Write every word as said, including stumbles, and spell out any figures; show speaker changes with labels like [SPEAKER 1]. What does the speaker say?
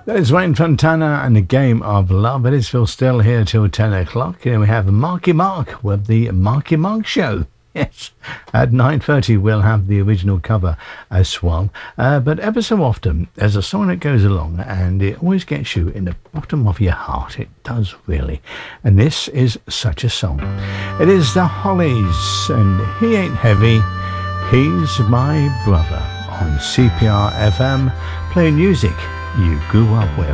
[SPEAKER 1] There's Wayne Fontana and the Game of Love. It is Phil Still here till ten o'clock. And we have Marky Mark with the Marky Mark Show. Yes, at nine thirty we'll have the original cover as well. Uh, but ever so often, there's a song that goes along and it always gets you in the bottom of your heart. It does really. And this is such a song. It is the Hollies and He Ain't Heavy, He's My Brother on C P R F M, playing music you grew up with.